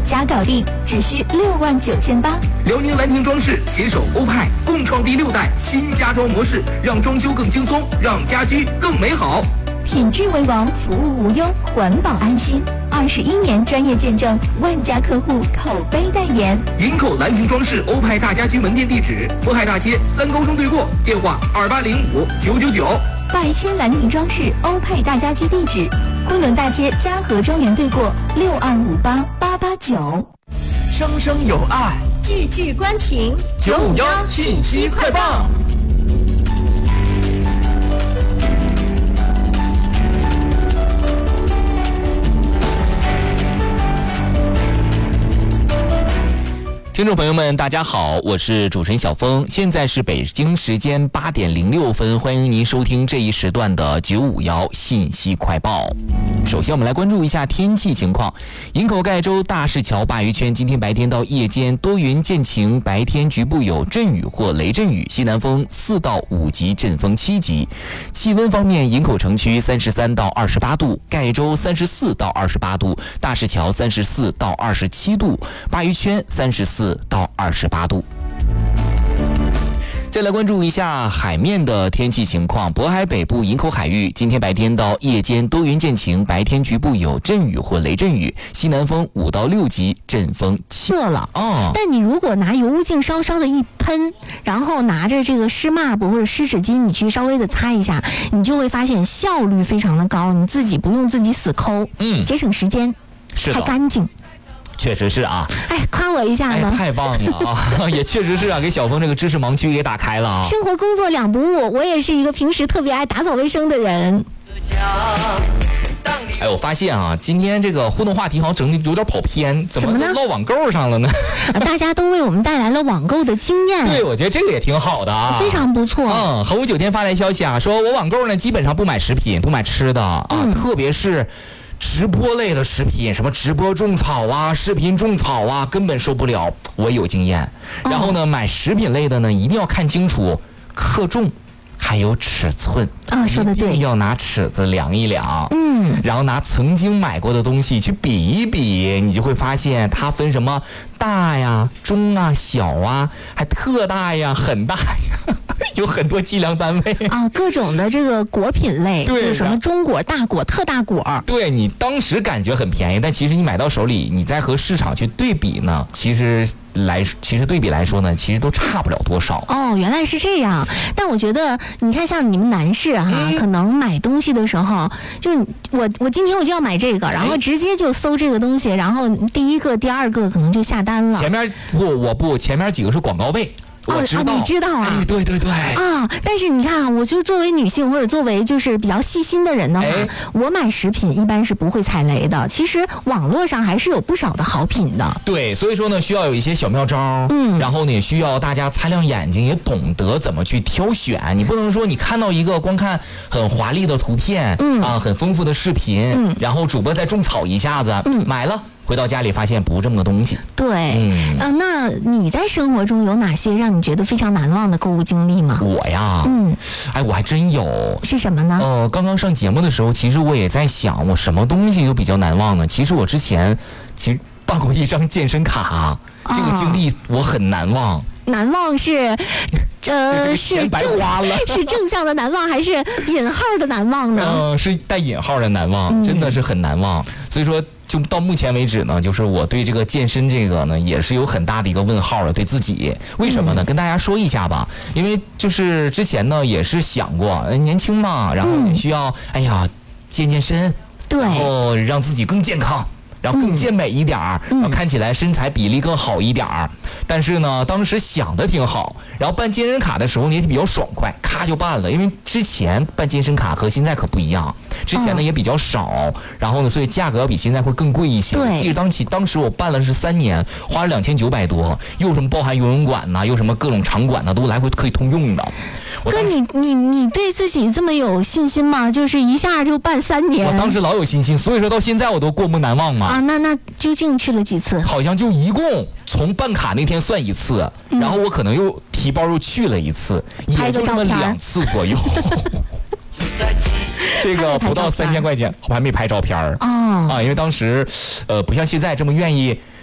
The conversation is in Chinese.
家搞定，只需69800。 辽宁兰亭装饰携手欧派，共创第6代新家装模式，让装修更轻松，让家居更美好。 品质为王，服务无忧，环保安心。21年专业见证，万家客户口碑代言。 营口兰亭装饰欧派大家居门店地址：渤海大街3高中对过，电话2805999。 百轩兰亭装饰欧派大家居地址：昆仑大街嘉禾庄园对过，6258889。 生生有爱， 句句关情。 951信息快报。 听众朋友们，大家好，我是主持人小峰，现在是北京时间8点06分，欢迎您收听这一时段的951信息快报。首先我们来关注一下天气情况。营口盖州大市桥鲅鱼圈今天白天到夜间多云见晴，白天局部有阵雨或雷阵雨，西南风4到5级，阵风7级。气温方面，营口城区33到28度，盖州34到28度，大市桥34到27度，鲅鱼圈34到28度。再来关注一下海面的天气情况。渤海北部营口海域今天白天到夜间多云见晴，白天局部有阵雨或雷阵雨，西南风5到6级，阵风7。 热了但你如果拿油污净稍稍的一喷，然后拿着这个湿抹布或者湿纸巾，你去稍微的擦一下，你就会发现效率非常的高，你自己不用自己死抠，节省时间，还干净。 确实是啊， 夸我一下呢， 太棒了啊！也确实是啊，给小峰这个知识盲区给打开了啊。 生活工作2不误，我也是一个平时特别爱打扫卫生的人。 我发现啊，今天这个互动话题好像整的有点跑偏，怎么落网购上了呢？ 大家都为我们带来了网购的经验。 对，我觉得这个也挺好的啊， 非常不错。 恒武酒店发来消息啊，说我网购呢基本上不买食品，不买吃的啊，特别是直播类的食品，什么直播种草啊，视频种草啊，根本受不了。我有经验。然后呢，买食品类的呢，一定要看清楚克重，还有尺寸说得对， 一定要拿尺子量一量。然后拿曾经买过的东西去比一比，你就会发现它分什么大呀、中啊、小啊，还特大呀、很大呀。有很多计量单位各种的这个果品类，就是什么中果、大果、特大果。 对，你当时感觉很便宜，但其实你买到手里，你再和市场去对比呢，其实对比来说呢，其实都差不了多少。 原来是这样。但我觉得，你看像你们男士可能买东西的时候，就我今天我就要买这个，然后直接就搜这个东西，然后第一个、第二个可能就下单了。 前面前面几个是广告位。我知道， 你知道啊？ 对但是你看我就作为女性或者作为就是比较细心的人的话，我买食品一般是不会踩雷的。其实网络上还是有不少的好品的。 对，所以说呢，需要有一些小妙招，然后呢，也需要大家擦亮眼睛，也懂得怎么去挑选。你不能说你看到一个光看很华丽的图片，很丰富的视频，然后主播再种草一下子，买了。回到家里发现不是这么个东西。 对，那你在生活中有哪些让你觉得非常难忘的购物经历吗？ 我呀，我还真有。 是什么呢？ 刚刚上节目的时候，其实我也在想，我什么东西都比较难忘呢？其实我之前办过一张健身卡，这个经历我很难忘。 难忘是钱白花了， 是正向的难忘还是引号的难忘呢？ 是带引号的难忘，真的是很难忘。所以说，就到目前为止呢，就是我对这个健身这个呢，也是有很大的一个问号了，对自己。为什么呢？跟大家说一下吧，因为就是之前呢也是想过，年轻嘛，然后也需要健身， 对， 然后让自己更健康。然后更健美一点然后看起来身材比例更好一点但是呢，当时想的挺好，然后办健身卡的时候呢也比较爽快，咔就办了。因为之前办健身卡和现在可不一样，之前呢也比较少，然后呢，所以价格比现在会更贵一些。记得当时我办了是3年，花了2900多，又什么包含游泳馆呐，又什么各种场馆呐，都来回可以通用的。 哥，你对自己这么有信心吗？就是一下就办3年？ 我当时老有信心，所以说到现在我都过目难忘嘛。 那究竟去了几次？ 好像就一共从办卡那天算1次，然后我可能又提包又去了1次，也就这么2次左右。这个不到3000块钱，我还没拍照片因为当时不像现在这么愿意